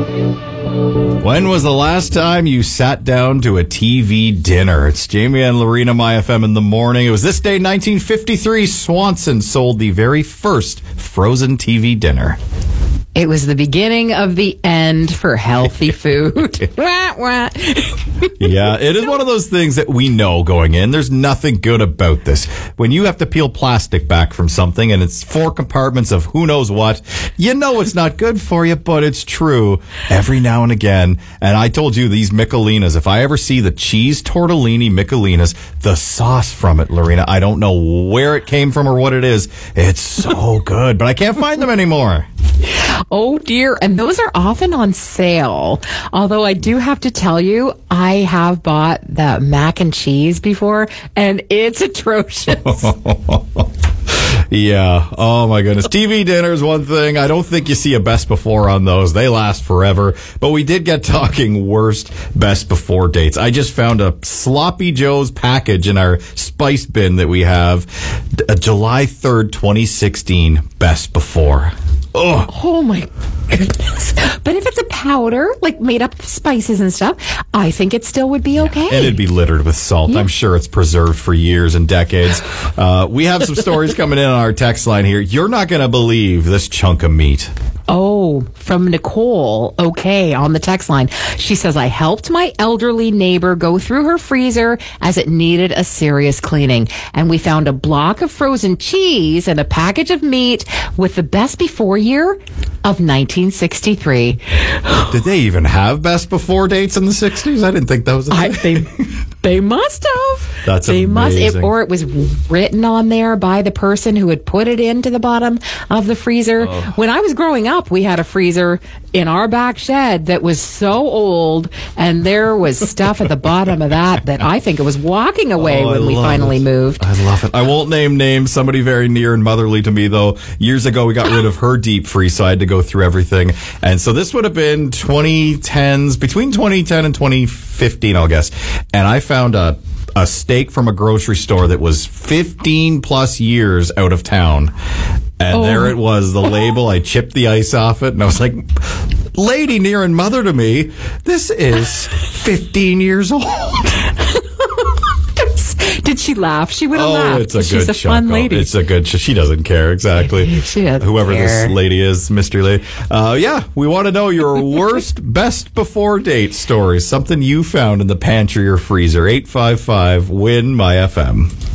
When was the last time you sat down to a TV dinner? It's Jamie and Lorena, My FM in the morning. It was this day, 1953, Swanson sold the very first frozen TV dinner. It was the beginning of the end for healthy food. Wah, wah. Yeah, it is one of those things that we know going in. There's nothing good about this. When you have to peel plastic back from something and it's 4 compartments of who knows what, you know it's not good for you, but it's true every now and again. And I told you these Michelinas, if I ever see the cheese tortellini Michelinas, the sauce from it, Lorena, I don't know where it came from or what it is. It's so good, but I can't find them anymore. Oh dear. And those are often on sale. Although I do have to tell you, I have bought the mac and cheese before and it's atrocious. Yeah. Oh my goodness. TV dinner is one thing. I don't think you see a best before on those. They last forever. But we did get talking worst best before dates. I just found a Sloppy Joe's package in our spice bin that we have. July 3rd, 2016 best before. Ugh. Oh my goodness. But if it's a powder, like made up of spices and stuff, I think it still would be okay. And it'd be littered with salt. Yeah. I'm sure it's preserved for years and decades. We have some stories coming in on our text line here. You're not going to believe this chunk of meat. Oh, from Nicole. Okay, on the text line. She says, I helped my elderly neighbor go through her freezer as it needed a serious cleaning. And we found a block of frozen cheese and a package of meat with the best before year of 1963. Did they even have best before dates in the 60s? I didn't think that was a thing. They must have. That's they amazing. Or it was written on there by the person who had put it into the bottom of the freezer. Oh. When I was growing up, we had a freezer in our back shed that was so old, and there was stuff at the bottom of that I think it was walking away when we finally moved. I love it. I won't name names. Somebody very near and motherly to me, though. Years ago, we got rid of her deep freeze, so I had to go through everything. And so this would have been 2010s, between 2010 and 2015, I'll guess. And I found a steak from a grocery store that was 15 plus years out of town. And there it was, the label. I chipped the ice off it, and I was like, lady near and mother to me, this is 15 years old. Did she laugh? She would have laughed. It's a She's good a fun lady. It's a good. She doesn't care exactly. She doesn't Whoever care. This lady is, mystery lady. Yeah, we want to know your worst best before date stories. Something you found in the pantry or freezer. 855 WIN My FM.